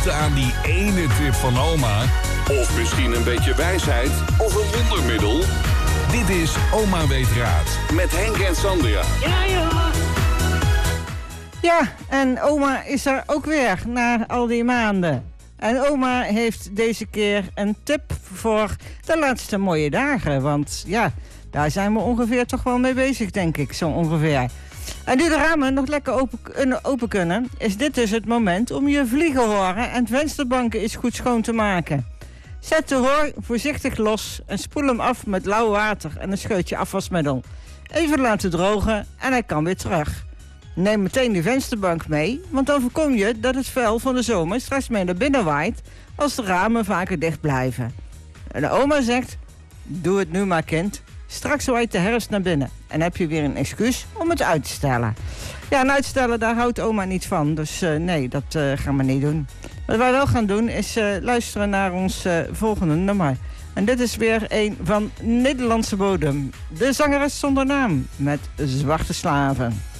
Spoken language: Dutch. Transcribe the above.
behoefte aan die ene tip van oma? Of misschien een beetje wijsheid of een wondermiddel? Dit is Oma Weet Raad met Henk en Sandra. Ja, joh. Ja, en oma is er ook weer na al die maanden. En oma heeft deze keer een tip voor de laatste mooie dagen. Want ja, daar zijn we ongeveer toch wel mee bezig, denk ik, zo ongeveer. En nu de ramen nog lekker open kunnen, is dit dus het moment om je vliegenhoren en vensterbanken eens goed schoon te maken. Zet de hoor voorzichtig los en spoel hem af met lauw water en een scheutje afwasmiddel. Even laten drogen en hij kan weer terug. Neem meteen de vensterbank mee, want dan voorkom je dat het vuil van de zomer straks mee naar binnen waait als de ramen vaker dicht blijven. En de oma zegt, doe het nu maar kind, straks waait de herfst naar binnen en heb je weer een excuus om het uit te stellen. Ja, en uitstellen, daar houdt oma niet van, dus nee, dat gaan we niet doen. Wat wij wel gaan doen is luisteren naar ons volgende nummer. En dit is weer een van Nederlandse bodem. De zangeres zonder naam met Zwarte Slaven.